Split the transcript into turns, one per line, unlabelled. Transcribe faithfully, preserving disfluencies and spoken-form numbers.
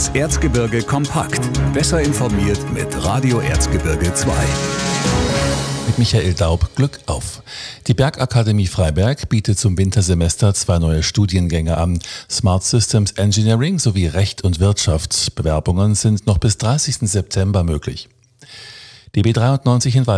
Das Erzgebirge kompakt. Besser informiert mit Radio Erzgebirge zwei.
Mit Michael Daub, Glück auf. Die Bergakademie Freiberg bietet zum Wintersemester zwei neue Studiengänge an. Smart Systems Engineering sowie Recht und Wirtschaft. Bewerbungen sind noch bis dreißigsten September möglich. D B dreiundneunzig in